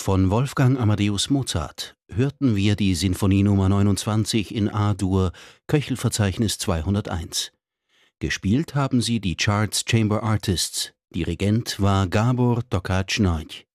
Von Wolfgang Amadeus Mozart hörten wir die Sinfonie Nr. 29 in A-Dur, Köchelverzeichnis 201. Gespielt haben sie die Charts Chamber Artists. Dirigent war Gábor Takács Nagy.